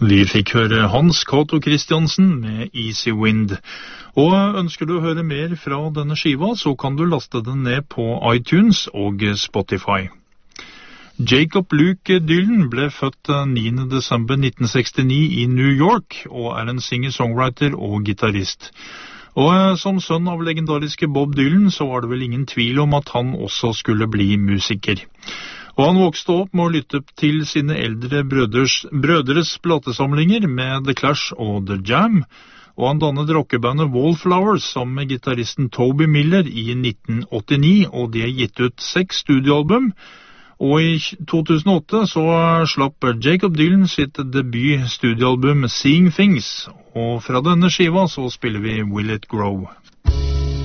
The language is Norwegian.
Vi fikk høre Hans Cato Christiansen med Easy Wind. Og ønsker du å høre mer fra denne skiva, så kan du laste den ned på iTunes og Spotify. Jacob Luke Dylan ble født 9. desember 1969 i New York, og er en singer-songwriter og gitarist. Og som sønn av legendariske Bob Dylan, så var det vel ingen tvil om at han også skulle bli musiker. Og han vokste opp med å lytte til sine eldre brødres platesamlinger med The Clash og The Jam, og han dannet rockebandet Wallflowers sammen med gitaristen Toby Miller i 1989, og de har gitt ut 6 studioalbum. Og i 2008 så slapp Jacob Dylan sitt debut studioalbum Seeing Things, og fra denne skiva så spiller vi Will It Grow.